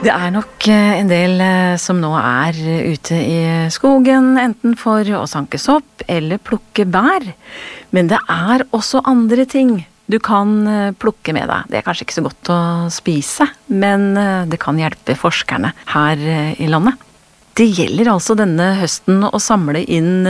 Det är nog en del som nu är ute i skogen, enten för att sanke sopp eller plocka bär. Men det är också andra ting du kan plocka med dig. Det är kanske inte så gott att spisa, men det kan hjälpa forskarna här i landet. Det gäller alltså denna hösten att samla in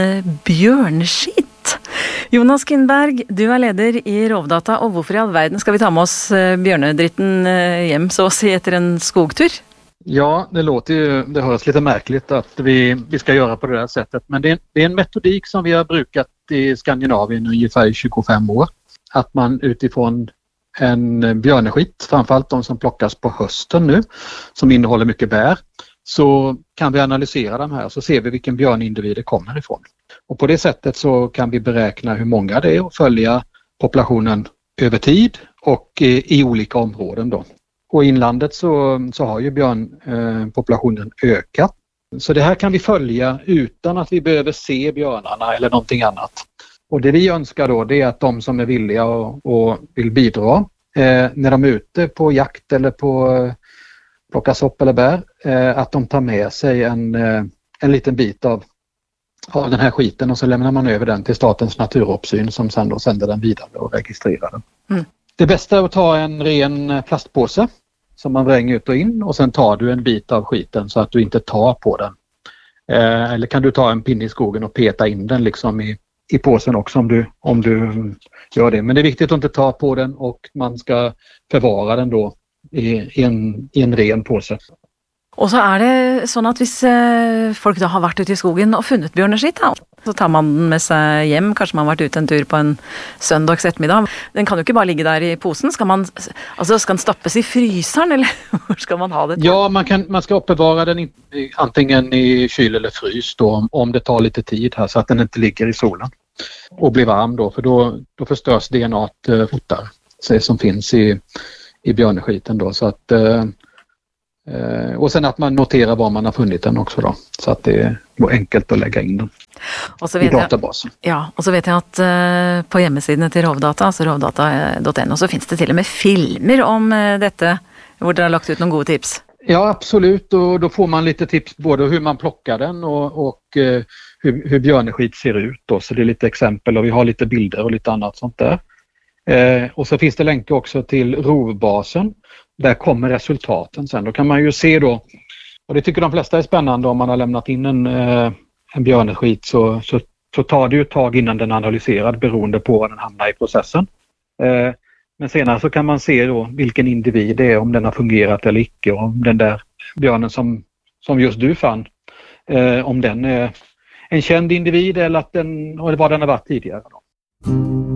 björnskit. Jonas Kindberg, du är ledare i Rovdata, och varför i all världen ska vi ta med oss björnedritten hem så att säga efter en skogtur? Ja, det hörs lite märkligt att vi ska göra på det här sättet, men det är en metodik som vi har brukat i Skandinavien ungefär 25 år. Att man utifrån en björneskit, framförallt de som plockas på hösten nu, som innehåller mycket bär, så kan vi analysera de här, så ser vi vilken björnindivid det kommer ifrån. Och på det sättet så kan vi beräkna hur många det är och följa populationen över tid och i olika områden då. Och i inlandet så har ju björnpopulationen ökat. Så det här kan vi följa utan att vi behöver se björnarna eller någonting annat. Och det vi önskar då, det är att de som är villiga och vill bidra när de är ute på jakt eller på plocka sopp eller bär, att de tar med sig en liten bit av den här skiten, och så lämnar man över den till Statens naturopsyn som sen då sänder den vidare och registrerar den. Mm. Det bästa är att ta en ren plastpåse som man vränger ut och in, och sen tar du en bit av skiten så att du inte tar på den. Eller kan du ta en pinne i skogen och peta in den liksom i påsen också om du gör det. Men det är viktigt att inte ta på den, och man ska förvara den då i en ren påse. Och så är det så att hvis folk då har varit ute i skogen och funnit björneskit, så tar man den med sig hem. Kanske man har varit ute en tur på en söndags eftermiddag. Den kan ju inte bara ligga där i posen. Ska den stoppas i frysaren, eller hur ska man ha det? Ja, man ska uppbevara den antingen i kyl eller frys då, om det tar lite tid här, så att den inte ligger i solen och blir varm då, för då förstörs DNA fortare som finns i björneskiten då, så att och sen att man noterar var man har funnit den också då, så att det är enkelt att lägga in den i databasen. Och så vet jag att på hemsidan till Rovdata, alltså rovdata.no, så finns det till och med filmer om detta, hvor det har lagt ut några goda tips. Ja, absolut, och då får man lite tips både hur man plockar den och hur björneskit ser ut då, så det är lite exempel, och vi har lite bilder och lite annat sånt där. Och så finns det länkar också till rovbasen. Där kommer resultaten sen. Då kan man ju se då, och det tycker de flesta är spännande, om man har lämnat in en björneskit så tar det ju ett tag innan den är analyserad beroende på var den hamnar i processen. Men senare så kan man se då vilken individ det är, om den har fungerat eller icke, och om den där björnen som just du fann, om den är en känd individ eller vad den har varit tidigare då.